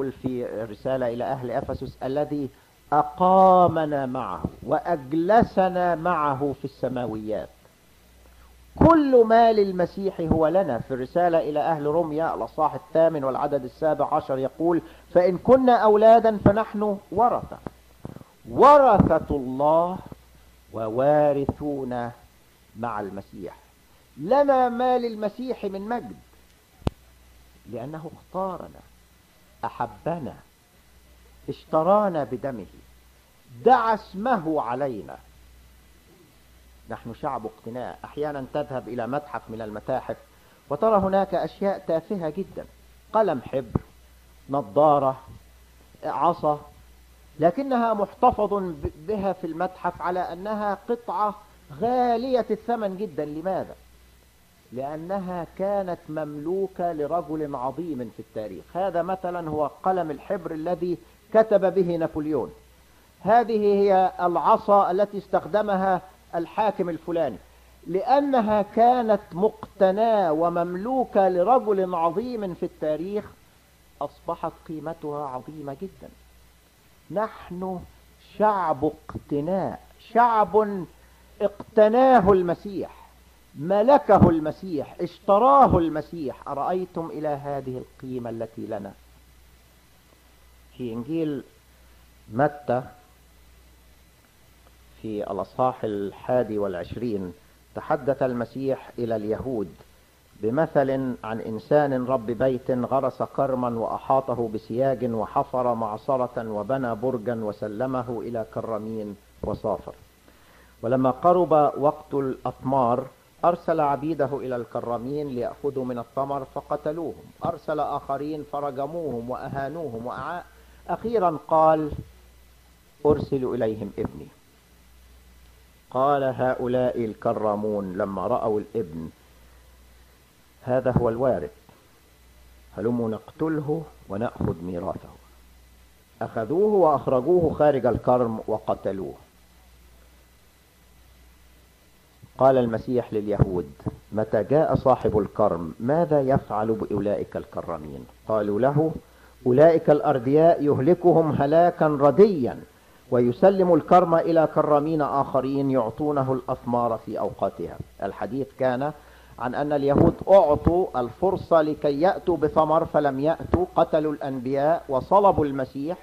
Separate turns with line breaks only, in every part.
يقول في الرسالة إلى أهل أفسس: الذي أقامنا معه وأجلسنا معه في السماويات. كل ما للمسيح هو لنا. في الرسالة إلى أهل روميا الأصحاح 8 والعدد 17 يقول: فإن كنا أولادا فنحن ورثة، ورثة الله ووارثون مع المسيح. لنا ما للمسيح من مجد، لأنه اختارنا، أحبنا، اشترانا بدمه، دعا اسمه علينا. نحن شعب اقتناء. أحيانا تذهب إلى متحف من المتاحف وترى هناك أشياء تافهة جدا: قلم حبر، نظارة، عصا، لكنها محتفظ بها في المتحف على أنها قطعة غالية الثمن جدا. لماذا؟ لأنها كانت مملوكة لرجل عظيم في التاريخ. هذا مثلا هو قلم الحبر الذي كتب به نابليون. هذه هي العصا التي استخدمها الحاكم الفلاني. لأنها كانت مقتناة ومملوكة لرجل عظيم في التاريخ أصبحت قيمتها عظيمة جدا. نحن شعب اقتناء، شعب اقتناه المسيح، ملكه المسيح، اشتراه المسيح. أرأيتم إلى هذه القيمة التي لنا؟ في إنجيل متى في الأصحاح 21 تحدث المسيح إلى اليهود بمثل عن إنسان رب بيت غرس كرما وأحاطه بسياج وحفر معصرة وبنى برجا وسلمه إلى كرمين وسافر. ولما قرب وقت الأثمار أرسل عبيده إلى الكرمين ليأخذوا من الثمر فقتلوهم. أرسل آخرين فرجموهم وأهانوهم، وأخيرا قال: أرسل إليهم ابني. قال هؤلاء الكرمون لما رأوا الابن: هذا هو الوارث، هلموا نقتله ونأخذ ميراثه. أخذوه وأخرجوه خارج الكرم وقتلوه. قال المسيح لليهود: متى جاء صاحب الكرم ماذا يفعل بأولئك الكرمين؟ قالوا له: أولئك الأردياء يهلكهم هلاكا رديا، ويسلم الكرم إلى كرمين آخرين يعطونه الأثمار في أوقاتها. الحديث كان عن أن اليهود أعطوا الفرصة لكي يأتوا بثمر فلم يأتوا، قتلوا الأنبياء وصلبوا المسيح،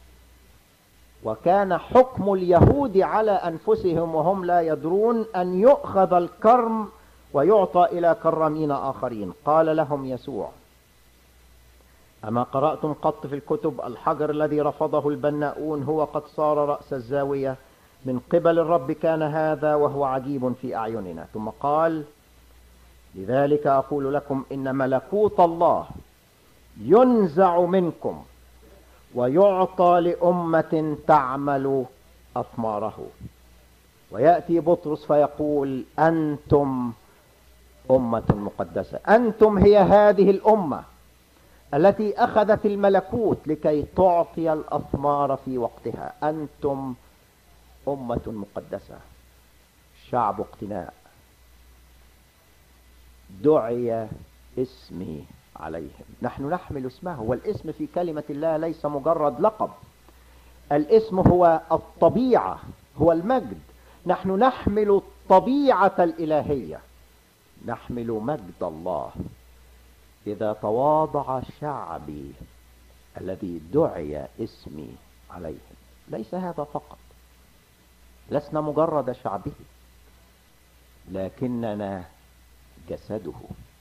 وكان حكم اليهود على أنفسهم وهم لا يدرون أن يؤخذ الكرم ويعطى إلى كرمين آخرين. قال لهم يسوع: أما قرأتم قط في الكتب الحجر الذي رفضه البناؤون هو قد صار رأس الزاوية؟ من قبل الرب كان هذا وهو عجيب في أعيننا. ثم قال: لذلك أقول لكم إن ملكوت الله ينزع منكم ويعطى لأمة تعمل أثماره. ويأتي بطرس فيقول: أنتم أمة مقدسة. أنتم هي هذه الأمة التي أخذت الملكوت لكي تعطي الأثمار في وقتها. أنتم أمة مقدسة، شعب اقتناء، دعي اسمي عليهم. نحن نحمل اسمه، والاسم في كلمة الله ليس مجرد لقب. الاسم هو الطبيعة، هو المجد. نحن نحمل الطبيعة الإلهية، نحمل مجد الله. إذا تواضع شعبي الذي دعي اسمي عليهم. ليس هذا فقط، لسنا مجرد شعبه، لكننا جسده.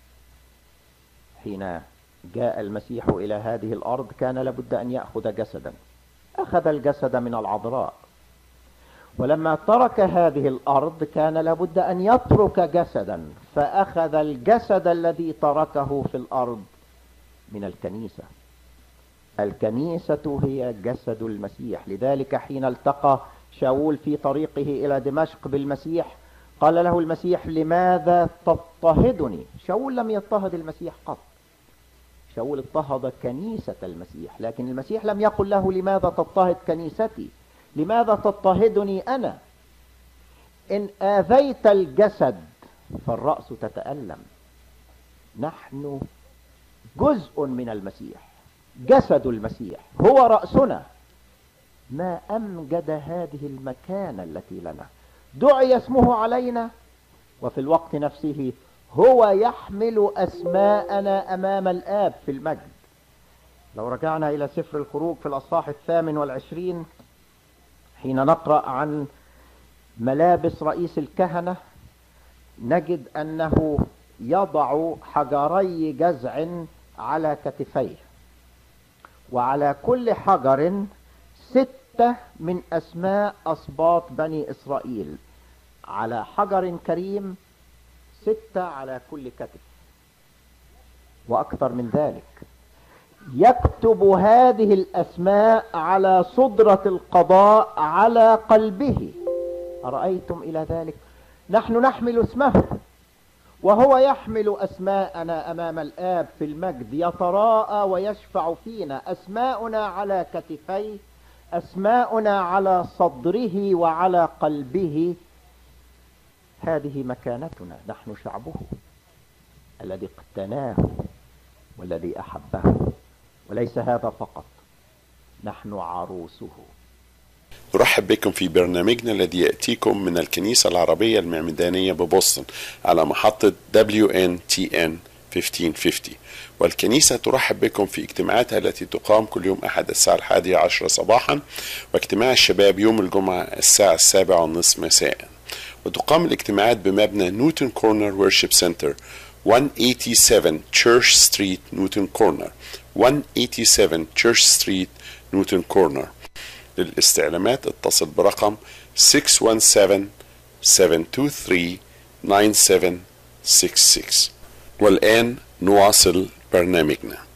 حين جاء المسيح إلى هذه الأرض كان لابد أن يأخذ جسدا. أخذ الجسد من العذراء، ولما ترك هذه الأرض كان لابد أن يترك جسدا، فأخذ الجسد الذي تركه في الأرض من الكنيسة. الكنيسة هي جسد المسيح. لذلك حين التقى شاول في طريقه إلى دمشق بالمسيح قال له المسيح: لماذا تضطهدني؟ شاول لم يضطهد المسيح قط، شاول اضطهد كنيسة المسيح، لكن المسيح لم يقل له: لماذا تضطهد كنيستي؟ لماذا تضطهدني أنا؟ إن آذيت الجسد فالرأس تتألم. نحن جزء من المسيح، جسد المسيح هو رأسنا. ما أمجد هذه المكانة التي لنا، دعي اسمه علينا، وفي الوقت نفسه هو يحمل أسماءنا أمام الآب في المجد. لو رجعنا إلى سفر الخروج في الأصحاح 28 حين نقرأ عن ملابس رئيس الكهنة، نجد أنه يضع حجري جزع على كتفيه، وعلى كل حجر 6 من أسماء أسباط بني إسرائيل، على حجر كريم 6 على كل كتف. وأكثر من ذلك، يكتب هذه الأسماء على صدرة القضاء على قلبه. أرأيتم إلى ذلك؟ نحن نحمل اسمه وهو يحمل أسماءنا أمام الآب في المجد، يتراءى ويشفع فينا. أسماؤنا على كتفيه، أسماؤنا على صدره وعلى قلبه. هذه مكانتنا، نحن شعبه الذي اقتناه والذي أحبه. وليس هذا فقط، نحن عروسه.
نرحب بكم في برنامجنا الذي يأتيكم من الكنيسة العربية المعمدانية ببوسطن على محطة WNTN 1550. والكنيسة ترحب بكم في اجتماعاتها التي تقام كل يوم أحد الساعة 11 صباحا، واجتماع الشباب يوم الجمعة الساعة 7:30 مساء. وتقام الاجتماعات بمبنى نيوتن كورنر وورشيب سنتر 187 تشيرش ستريت نيوتن كورنر، 187 تشيرش ستريت نيوتن كورنر. للاستعلامات اتصل برقم 617-723-9766. والآن نواصل برنامجنا.